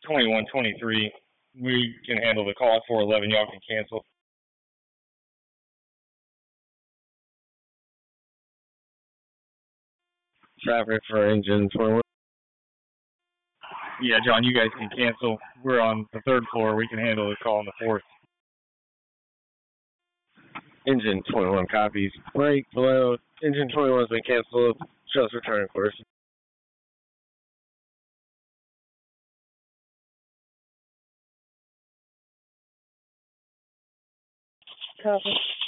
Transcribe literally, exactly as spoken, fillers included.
twenty-one twenty-three. We can handle the call at four eleven. Y'all can cancel. Traffic for engine twenty-one. Yeah, John, you guys can cancel. We're on the third floor. We can handle the call on the fourth. Engine twenty-one copies. Break below. Engine twenty-one has been canceled. Show us returning course. Copy.